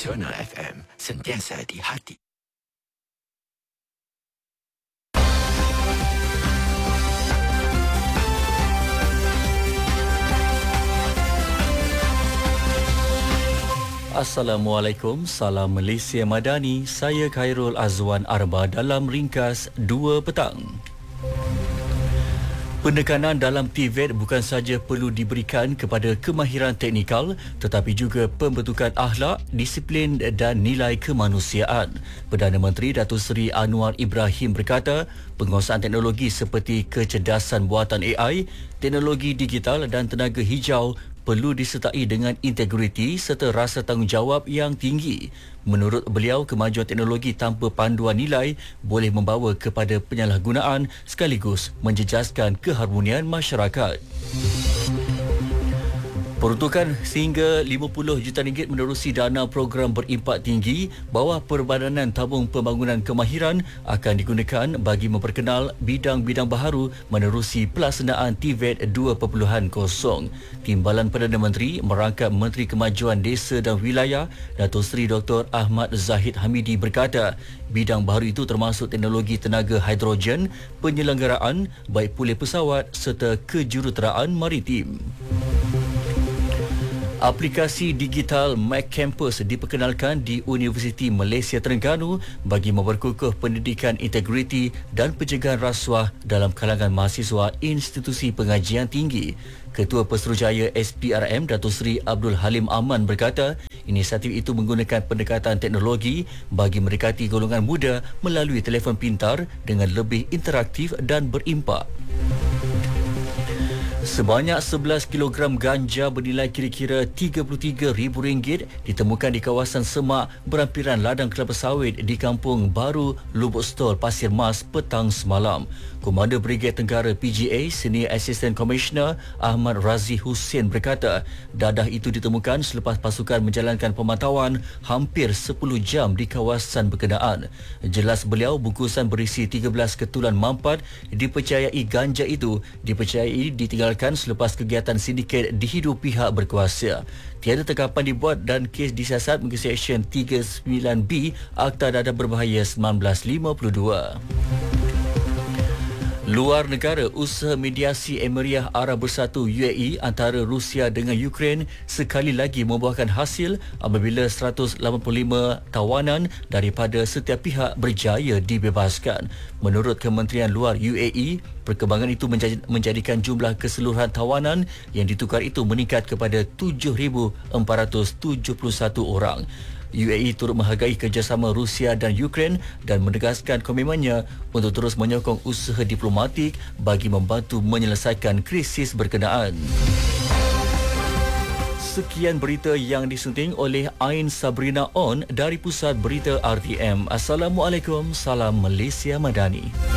Nasional FM, sentiasa di hati. Assalamualaikum, salam Malaysia Madani. Saya Khairul Azwan Arba dalam ringkas 2 petang. Penekanan dalam TVET bukan sahaja perlu diberikan kepada kemahiran teknikal tetapi juga pembentukan akhlak, disiplin dan nilai kemanusiaan. Perdana Menteri Datuk Seri Anwar Ibrahim berkata, penguasaan teknologi seperti kecerdasan buatan AI, teknologi digital dan tenaga hijau perlu disertai dengan integriti serta rasa tanggungjawab yang tinggi. Menurut beliau, kemajuan teknologi tanpa panduan nilai boleh membawa kepada penyalahgunaan sekaligus menjejaskan keharmonian masyarakat. Peruntukan sehingga RM50 juta menerusi dana program berimpak tinggi bawah Perbadanan Tabung Pembangunan Kemahiran akan digunakan bagi memperkenal bidang-bidang baharu menerusi pelaksanaan TVET 2.0. Timbalan Perdana Menteri merangkap Menteri Kemajuan Desa dan Wilayah Datuk Seri Dr. Ahmad Zahid Hamidi berkata, bidang baharu itu termasuk teknologi tenaga hidrogen, penyelenggaraan, baik pulih pesawat serta kejuruteraan maritim. Aplikasi digital Mac Campus diperkenalkan di Universiti Malaysia Terengganu bagi memperkukuh pendidikan integriti dan pencegahan rasuah dalam kalangan mahasiswa institusi pengajian tinggi. Ketua Pesuruhjaya SPRM Datuk Seri Abdul Halim Aman berkata, inisiatif itu menggunakan pendekatan teknologi bagi mendekati golongan muda melalui telefon pintar dengan lebih interaktif dan berimpak. Sebanyak 11 kilogram ganja bernilai kira-kira RM33,000 ditemukan di kawasan semak berampiran ladang kelapa sawit di Kampung Baru, Lubuk Stol, Pasir Mas petang semalam. Komander Brigade Tenggara PGA Senior Assistant Commissioner Ahmad Razi Hussein berkata, dadah itu ditemukan selepas pasukan menjalankan pemantauan hampir 10 jam di kawasan berkenaan. Jelas beliau, bungkusan berisi 13 ketulan mampat dipercayai ganja itu dipercayai ditinggalkan selepas kegiatan sindiket dihidup pihak berkuasa. Tiada tangkapan dibuat dan kes disiasat mengikut Seksyen 39B Akta Dadah Berbahaya 1952. Luar negara, usaha mediasi Emiriah Arab Bersatu UAE antara Rusia dengan Ukraine sekali lagi membuahkan hasil apabila 185 tawanan daripada setiap pihak berjaya dibebaskan. Menurut Kementerian Luar UAE, perkembangan itu menjadikan jumlah keseluruhan tawanan yang ditukar itu meningkat kepada 7,471 orang. UAE turut menghargai kerjasama Rusia dan Ukraine dan menegaskan komitmennya untuk terus menyokong usaha diplomatik bagi membantu menyelesaikan krisis berkenaan. Sekian berita yang disunting oleh Ain Sabrina On dari Pusat Berita RTM. Assalamualaikum, salam Malaysia Madani.